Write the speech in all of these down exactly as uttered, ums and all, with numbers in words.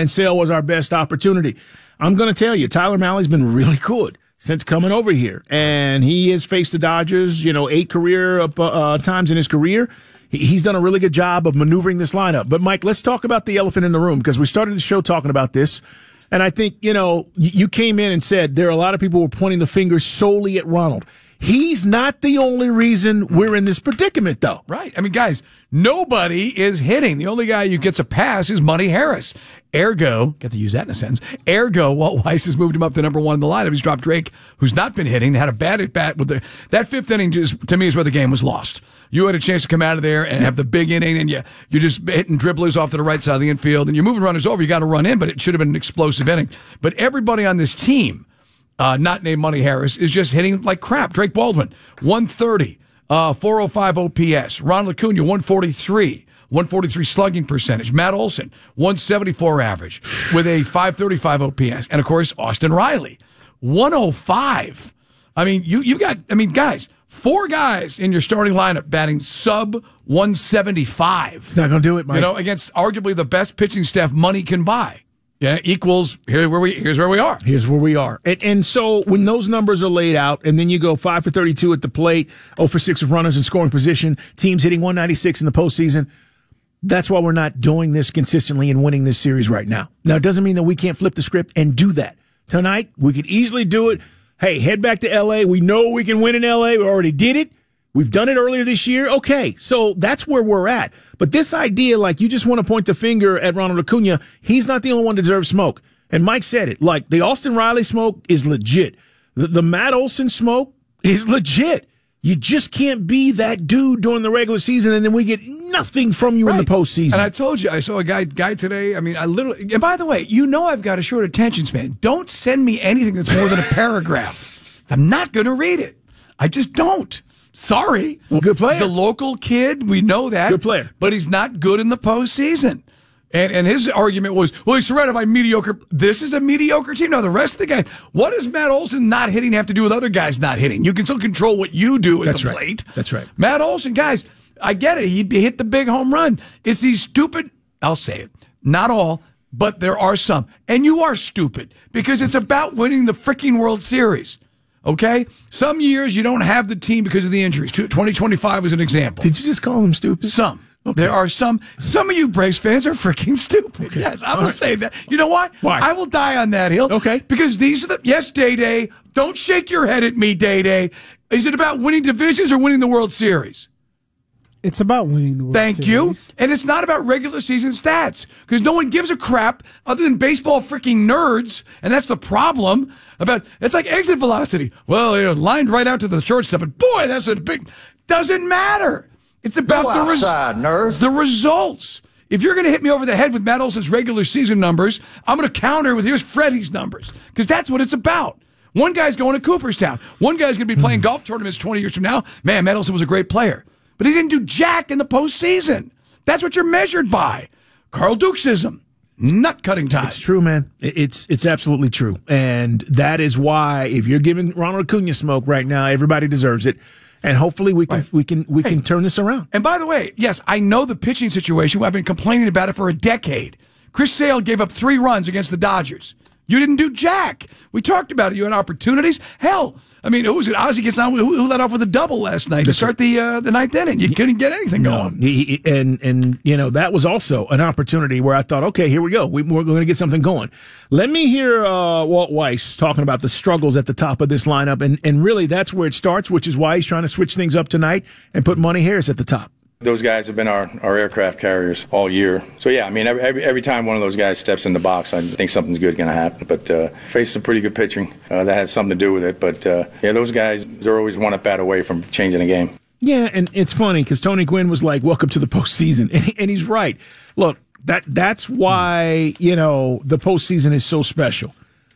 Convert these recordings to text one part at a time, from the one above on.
and Sale was our best opportunity. I'm going to tell you, Tyler Mahle's been really good since coming over here. And he has faced the Dodgers, you know, eight career uh, times in his career. He's done a really good job of maneuvering this lineup. But, Mike, let's talk about the elephant in the room, because we started the show talking about this. And I think, you know, you came in and said there are a lot of people who are pointing the finger solely at Ronald. He's not the only reason we're in this predicament, though. Right. I mean, guys, nobody is hitting. The only guy who gets a pass is Money Harris. Ergo, get to use that in a sentence. Ergo, Walt Weiss has moved him up to number one in the lineup. He's dropped Drake, who's not been hitting, had a bad at bat with the that fifth inning. Just to me is where the game was lost. You had a chance to come out of there and have the big inning, and you you're just hitting dribblers off to the right side of the infield, and you're moving runners over. You got to run in, but it should have been an explosive inning. But everybody on this team, uh, not named Money Harris, is just hitting like crap. Drake Baldwin, one thirty, uh, four oh five O P S. Ronald Acuna, one forty-three. one forty-three slugging percentage. Matt Olson, one seventy-four average with a five thirty-five O P S. And, of course, Austin Riley, one oh five. I mean, you, you got, I mean, guys, four guys in your starting lineup batting sub one seventy-five. It's not going to do it, Mike. You know, against arguably the best pitching staff money can buy. Yeah, equals, here where we, here's where we are. Here's where we are. And, and so when those numbers are laid out, and then you go five for thirty-two at the plate, oh for six with runners in scoring position, teams hitting one ninety-six in the postseason, that's why we're not doing this consistently and winning this series right now. Now, it doesn't mean that we can't flip the script and do that. Tonight, we could easily do it. Hey, head back to L A. We know we can win in L A. We already did it. We've done it earlier this year. Okay, so that's where we're at. But this idea, like, you just want to point the finger at Ronald Acuna, he's not the only one that deserves smoke. And Mike said it. Like, the Austin Riley smoke is legit. The, the Matt Olson smoke is legit. You just can't be that dude during the regular season, and then we get nothing from you right. in the postseason. And I told you, I saw a guy guy today. I mean, I literally. And by the way, you know I've got a short attention span. Don't send me anything that's more than a paragraph. I'm not going to read it. I just don't. Sorry. Well, good player. He's a local kid. We know that. Good player. But he's not good in the postseason. And and his argument was, well, he's surrounded by mediocre. This is a mediocre team. No, the rest of the guys. What does Matt Olson not hitting have to do with other guys not hitting? You can still control what you do at That's the right. plate. That's right. Matt Olson, guys, I get it. He hit the big home run. It's these stupid, I'll say it, not all, but there are some. And you are stupid because it's about winning the freaking World Series. Okay? Some years you don't have the team because of the injuries. twenty twenty-five was an example. Did you just call them stupid? Some. Okay. There are some, some of you Braves fans are freaking stupid. Okay. Yes, I will right. say that. You know what? Why? I will die on that hill. Okay. Because these are the, yes, Day-Day, don't shake your head at me, Day-Day. Is it about winning divisions or winning the World Series? It's about winning the World Thank Series. you. And it's not about regular season stats because no one gives a crap other than baseball freaking nerds. And that's the problem about, it's like exit velocity. Well, you know, lined right out to the shortstop, but boy, that's a big, doesn't matter. It's about Go the, res- outside, nerds. the results. If you're going to hit me over the head with Matt Olson's regular season numbers, I'm going to counter with here's Freddie's numbers because that's what it's about. One guy's going to Cooperstown. One guy's going to be playing golf tournaments twenty years from now. Man, Matt Olson was a great player. But he didn't do jack in the postseason. That's what you're measured by. Carl Dukesism. Nut cutting time. It's true, man. It's it's absolutely true. And that is why if you're giving Ronald Acuna smoke right now, everybody deserves it. And hopefully we can right. we can we hey, can turn this around. And by the way, yes, I know the pitching situation. I've been complaining about it for a decade. Chris Sale gave up three runs against the Dodgers. You didn't do jack. We talked about it. You had opportunities. Hell, I mean, who was it? Ozzie gets on. Who, who let off with a double last night to start the uh, the ninth inning? You couldn't get anything no, going. He, and and you know that was also an opportunity where I thought, okay, here we go. We, we're going to get something going. Let me hear uh, Walt Weiss talking about the struggles at the top of this lineup, and and really that's where it starts, which is why he's trying to switch things up tonight and put Money Harris at the top. Those guys have been our, our aircraft carriers all year. So, yeah, I mean, every, every time one of those guys steps in the box, I think something's good going to happen. But uh, faced some pretty good pitching. Uh, that has something to do with it. But, uh, yeah, those guys, they're always one at bat away from changing the game. Yeah, and it's funny because Tony Gwynn was like, welcome to the postseason. And, and he's right. Look, that that's why, you know, the postseason is so special.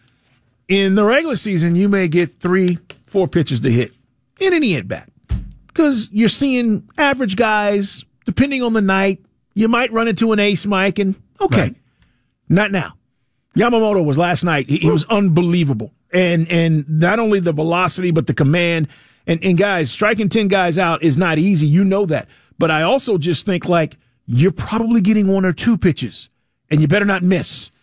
In the regular season, you may get three, four pitches to hit in any at-bat. Because you're seeing average guys, depending on the night, you might run into an ace, Mike, and okay, right. Not now. Yamamoto was last night. He, he was unbelievable. And and not only the velocity, but the command. And, and guys, striking ten guys out is not easy. You know that. But I also just think, like, you're probably getting one or two pitches, and you better not miss.